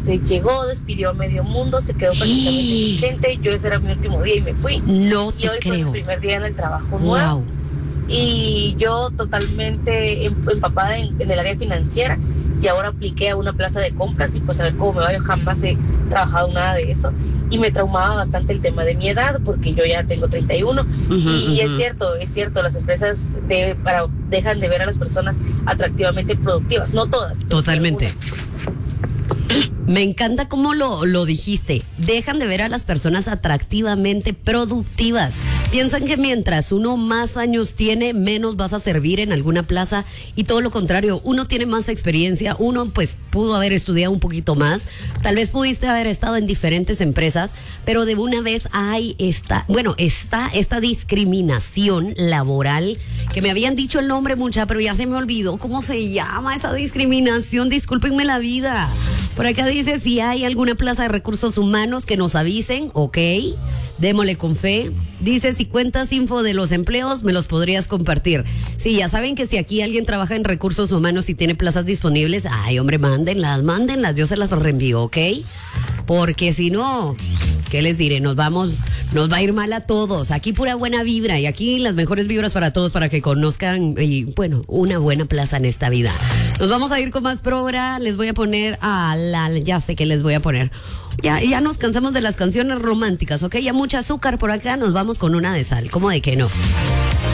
llegó, despidió a medio mundo, se quedó prácticamente sin gente. Yo ese era mi último día y me fui. No y te hoy creo. fue mi primer día en el trabajo nuevo. Y yo totalmente empapada en el área financiera, y ahora apliqué a una plaza de compras y pues a ver cómo me va. Yo jamás he trabajado nada de eso y me traumaba bastante el tema de mi edad, porque yo ya tengo 31. Y es cierto, las empresas dejan de ver a las personas atractivamente productivas, no todas. Totalmente. Me encanta cómo lo dijiste. Dejan de ver a las personas atractivamente productivas. Piensan que mientras uno más años tiene, menos vas a servir en alguna plaza, y todo lo contrario, uno tiene más experiencia, uno pues pudo haber estudiado un poquito más, tal vez pudiste haber estado en diferentes empresas, pero de una vez está esta discriminación laboral, que me habían dicho el nombre mucha, pero ya se me olvidó cómo se llama esa discriminación, discúlpenme la vida. Por acá dice, si hay alguna plaza de recursos humanos que nos avisen, ok, démosle con fe. Dice, si cuentas info de los empleos, me los podrías compartir. Sí, ya saben que si aquí alguien trabaja en recursos humanos y tiene plazas disponibles, ay, hombre, mándenlas, yo se las reenvío, ¿ok? Porque si no, ¿qué les diré? Nos va a ir mal a todos. Aquí pura buena vibra, y aquí las mejores vibras para todos, para que conozcan, y bueno, una buena plaza en esta vida. Nos vamos a ir con más programa. Les voy a poner ya sé que les voy a poner. Ya nos cansamos de las canciones románticas, ¿ok? Ya mucha azúcar por acá, nos vamos con una de sal. ¿Cómo de que no?